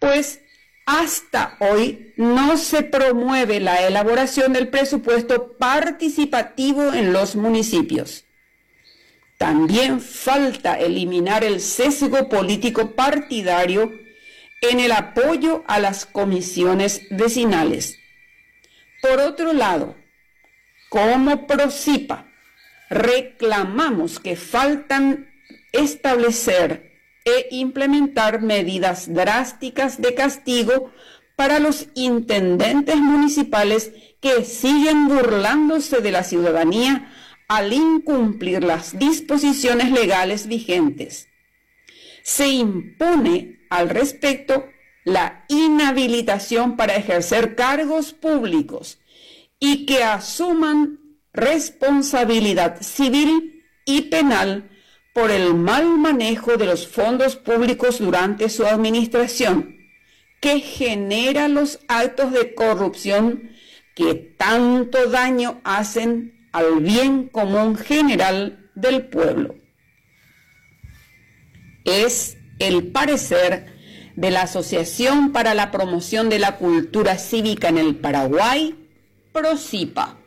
pues hasta hoy no se promueve la elaboración del presupuesto participativo en los municipios. También falta eliminar el sesgo político partidario en el apoyo a las comisiones vecinales. Por otro lado, como Procipa, reclamamos que faltan establecer e implementar medidas drásticas de castigo para los intendentes municipales que siguen burlándose de la ciudadanía al incumplir las disposiciones legales vigentes. Se impone al respecto la inhabilitación para ejercer cargos públicos y que asuman responsabilidad civil y penal por el mal manejo de los fondos públicos durante su administración, que genera los actos de corrupción que tanto daño hacen al bien común general del pueblo. Es el parecer de la Asociación para la Promoción de la Cultura Cívica en el Paraguay, Procipa.